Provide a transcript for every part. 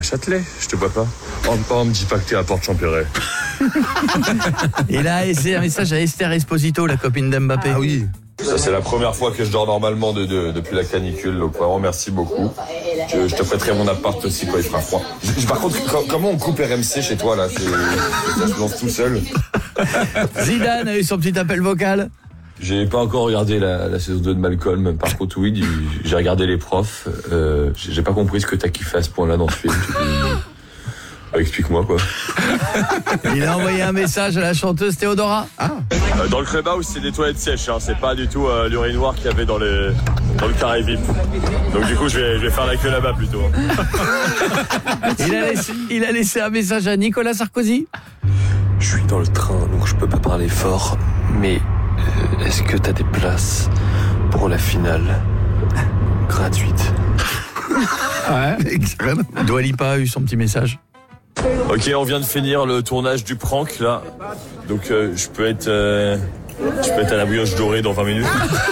Châtelet, je te vois pas. On me dit pas que t'es à Porte-Champéret. Il a laissé un message à Esther Esposito, la copine d'Mbappé. Ah oui. Ça, c'est la première fois que je dors normalement depuis la canicule, donc vraiment merci beaucoup. Je te prêterai mon appart aussi quand il fera froid. Par contre, comment on coupe RMC chez toi là? Ça se lance tout seul. Zidane a eu son petit appel vocal. J'ai pas encore regardé la saison 2 de Malcolm. Par contre, oui, j'ai regardé les profs. J'ai pas compris ce que t'as kiffé à ce point-là dans ce film. Explique-moi quoi. Il a envoyé un message à la chanteuse Théodora. Dans le clubhouse, c'est des toilettes sèches. Hein. C'est pas du tout l'urinoir qu'il y avait dans le carré VIP. Donc du coup, je vais faire la queue là-bas plutôt. Il a laissé un message à Nicolas Sarkozy. Je suis dans le train, donc je peux pas parler fort. Mais est-ce que t'as des places pour la finale gratuite? Ouais. Dua Lipa a eu son petit message. Ok, on vient de finir le tournage du prank là. Donc je peux être à la brioche dorée dans 20 minutes.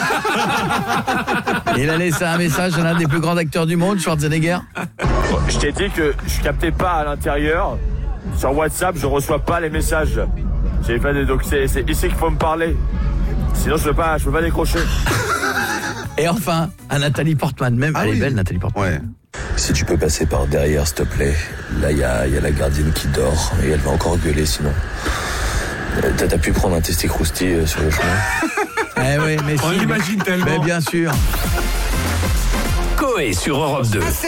Il a laissé un message à l'un des plus grands acteurs du monde, Schwarzenegger. Je t'ai dit que je captais pas à l'intérieur. Sur WhatsApp, je reçois pas les messages. Donc c'est ici qu'il faut me parler. Sinon je peux pas décrocher. Et enfin, à Nathalie Portman. Même elle est belle, Nathalie Portman. Ouais. Si tu peux passer par derrière, s'il te plaît. Là, il y a la gardienne qui dort et elle va encore gueuler sinon. T'as pu prendre un testé-crousti sur le chemin? Eh oui, mais On si, l'imagine tellement. mais bien sûr. Coé sur Europe 2.